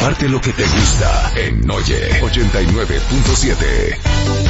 Comparte lo que te gusta en Oye 89.7.